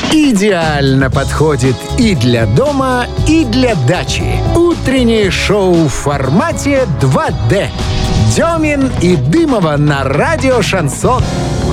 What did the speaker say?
идеально подходит и для дома, и для дачи. Утреннее шоу в формате 2D. Демин и Дымова на радио «Шансон».